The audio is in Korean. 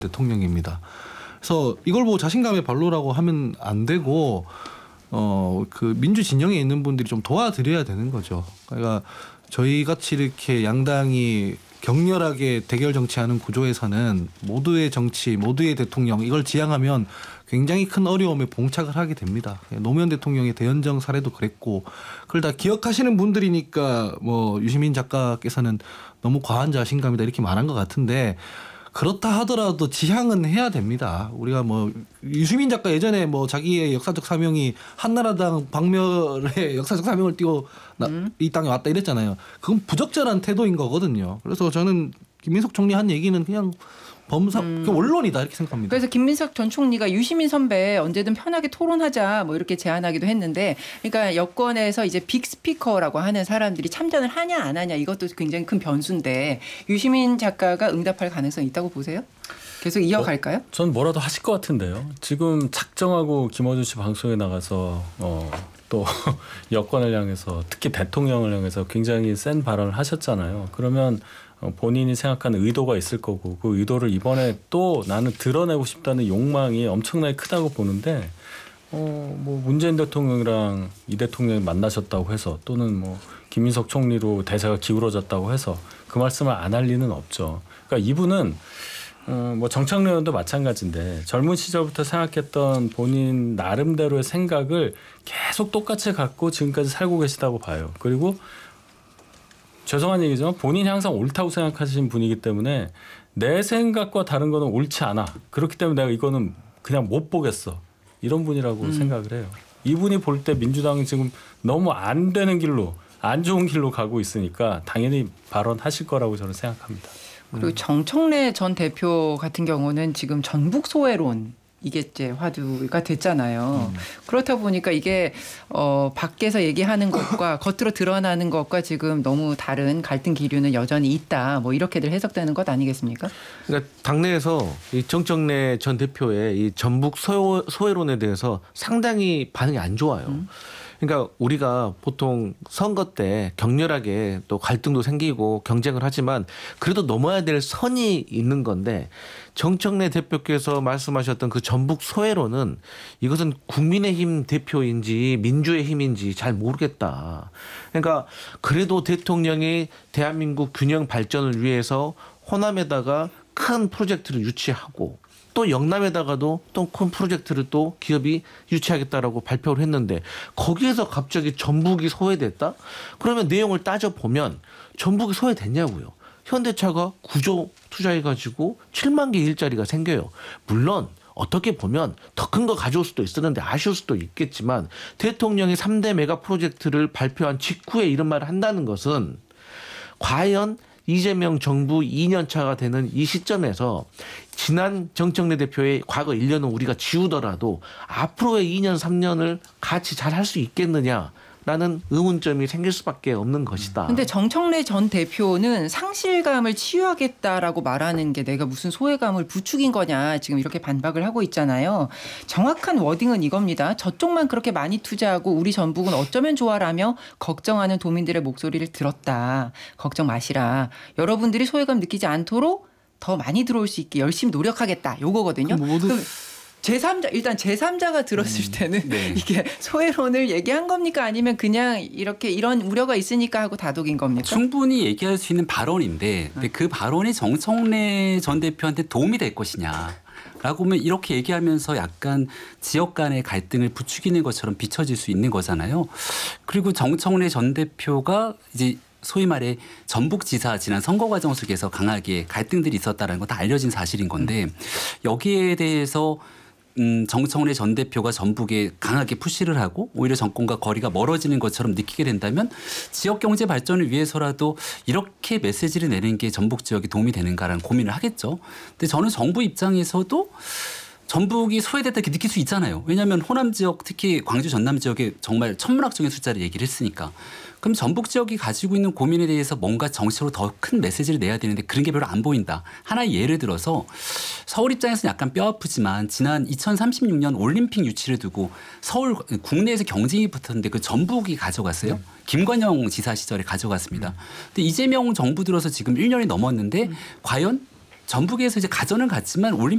대통령입니다. 그래서 이걸 보고 자신감의 발로라고 하면 안 되고 그 민주 진영에 있는 분들이 좀 도와드려야 되는 거죠. 그러니까 저희 같이 이렇게 양당이 격렬하게 대결 정치하는 구조에서는 모두의 정치, 모두의 대통령 이걸 지향하면 굉장히 큰 어려움에 봉착을 하게 됩니다. 노무현 대통령의 대연정 사례도 그랬고 그걸 다 기억하시는 분들이니까 뭐 유시민 작가께서는 너무 과한 자신감이다 이렇게 말한 것 같은데 그렇다 하더라도 지향은 해야 됩니다. 우리가 뭐 유시민 작가 예전에 뭐 자기의 역사적 사명이 한나라당 박멸의 역사적 사명을 띄고 이 땅에 왔다 이랬잖아요. 그건 부적절한 태도인 거거든요. 그래서 저는 김민석 총리 한 얘기는 그냥 원론이다 이렇게 생각합니다. 그래서 김민석 전 총리가 유시민 선배 언제든 편하게 토론하자 뭐 이렇게 제안하기도 했는데 그러니까 여권에서 이제 빅스피커라고 하는 사람들이 참전을 하냐 안 하냐 이것도 굉장히 큰 변수인데 유시민 작가가 응답할 가능성이 있다고 보세요? 계속 이어갈까요? 전 뭐라도 하실 것 같은데요. 지금 작정하고 김어준 씨 방송에 나가서 또 여권을 향해서 특히 대통령을 향해서 굉장히 센 발언을 하셨잖아요. 그러면 본인이 생각하는 의도가 있을 거고 그 의도를 이번에 또 나는 드러내고 싶다는 욕망이 엄청나게 크다고 보는데 뭐 문재인 대통령이랑 이 대통령이 만나셨다고 해서 또는 뭐 김민석 총리로 대세가 기울어졌다고 해서 그 말씀을 안 할 리는 없죠. 그러니까 이분은 뭐 정청래 의원도 마찬가지인데 젊은 시절부터 생각했던 본인 나름대로의 생각을 계속 똑같이 갖고 지금까지 살고 계시다고 봐요. 그리고 죄송한 얘기지만 본인이 항상 옳다고 생각하시는 분이기 때문에 내 생각과 다른 거는 옳지 않아. 그렇기 때문에 내가 이거는 그냥 못 보겠어. 이런 분이라고 생각을 해요. 이분이 볼 때 민주당이 지금 너무 안 되는 길로 안 좋은 길로 가고 있으니까 당연히 발언하실 거라고 저는 생각합니다. 그리고 정청래 전 대표 같은 경우는 지금 전북 소외론 이게 이제 화두가 됐잖아요. 그렇다 보니까 이게 밖에서 얘기하는 것과 겉으로 드러나는 것과 지금 너무 다른 갈등 기류는 여전히 있다. 뭐 이렇게들 해석되는 것 아니겠습니까? 그러니까 당내에서 이 정청래 전 대표의 이 전북 소외론에 대해서 상당히 반응이 안 좋아요. 그러니까 우리가 보통 선거 때 격렬하게 또 갈등도 생기고 경쟁을 하지만 그래도 넘어야 될 선이 있는 건데 정청래 대표께서 말씀하셨던 그 전북 소외론은 이것은 국민의힘 대표인지 민주의 힘인지 잘 모르겠다. 그러니까 그래도 대통령이 대한민국 균형 발전을 위해서 호남에다가 큰 프로젝트를 유치하고 또 영남에다가도 또 큰 프로젝트를 또 기업이 유치하겠다라고 발표를 했는데 거기에서 갑자기 전북이 소외됐다? 그러면 내용을 따져보면 전북이 소외됐냐고요. 현대차가 9조 투자해가지고 7만 개 일자리가 생겨요. 물론 어떻게 보면 더 큰 거 가져올 수도 있었는데 아쉬울 수도 있겠지만 대통령이 3대 메가 프로젝트를 발표한 직후에 이런 말을 한다는 것은 과연 이재명 정부 2년 차가 되는 이 시점에서 지난 정청래 대표의 과거 1년은 우리가 지우더라도 앞으로의 2년 3년을 같이 잘 할 수 있겠느냐라는 의문점이 생길 수밖에 없는 것이다. 그런데 정청래 전 대표는 상실감을 치유하겠다라고 말하는 게 내가 무슨 소외감을 부추긴 거냐 지금 이렇게 반박을 하고 있잖아요. 정확한 워딩은 이겁니다. 저쪽만 그렇게 많이 투자하고 우리 전북은 어쩌면 좋아라며 걱정하는 도민들의 목소리를 들었다. 걱정 마시라. 여러분들이 소외감 느끼지 않도록 더 많이 들어올 수 있게 열심히 노력하겠다. 요거거든요. 그럼 제3자 일단 제3자가 들었을 때는 네. 이게 소외론을 얘기한 겁니까? 아니면 그냥 이렇게 이런 우려가 있으니까 하고 다독인 겁니까? 충분히 얘기할 수 있는 발언인데 근데 그 발언이 정청래 전 대표한테 도움이 될 것이냐. 라고 하면 이렇게 얘기하면서 약간 지역 간의 갈등을 부추기는 것처럼 비춰질 수 있는 거잖아요. 그리고 정청래 전 대표가 이제 소위 말해 전북지사 지난 선거 과정 속에서 강하게 갈등들이 있었다는 건 다 알려진 사실인 건데 여기에 대해서 정청래 전 대표가 전북에 강하게 푸시를 하고 오히려 정권과 거리가 멀어지는 것처럼 느끼게 된다면 지역 경제 발전을 위해서라도 이렇게 메시지를 내는 게 전북 지역에 도움이 되는가라는 고민을 하겠죠. 근데 저는 정부 입장에서도 전북이 소외됐다 이렇게 느낄 수 있잖아요. 왜냐하면 호남 지역 특히 광주 전남 지역에 정말 천문학적인 숫자를 얘기를 했으니까. 그럼 전북 지역이 가지고 있는 고민에 대해서 뭔가 정치적으로 더 큰 메시지를 내야 되는데 그런 게 별로 안 보인다. 하나의 예를 들어서 서울 입장에서는 약간 뼈 아프지만 지난 2036년 올림픽 유치를 두고 서울 국내에서 경쟁이 붙었는데 그 전북이 가져갔어요. 김관영 지사 시절에 가져갔습니다. 근데 이재명 정부 들어서 지금 1년이 넘었는데 과연 전북에서 이제 가전은 갔지만